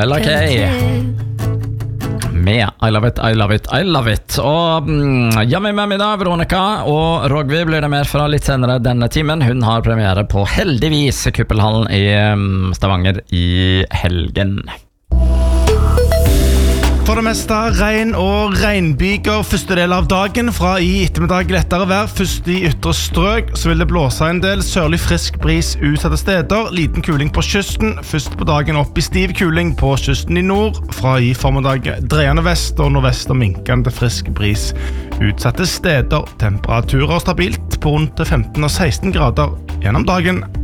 Bella K med I love it, I love it, I love it. Og Yummy Mummy da, Veronica og Rogvi blir det mer fra litt senere denne timen. Hun har premiere på heldigvis Kuppelhallen i Stavanger i helgen. For det meste regn og regnbyger første del av dagen. Fra i ettermiddag lettere vær. Først i ytre strøk så vil det blåse en del. Sørlig frisk bris utsatte steder. Liten kuling på kysten. Først på dagen opp i stiv kuling på kysten i nord. Fra i formiddag dreiende vest og nordvest og minkende frisk bris utsatte steder. Temperaturer stabilt på rundt 15 og 16 grader gjennom dagen.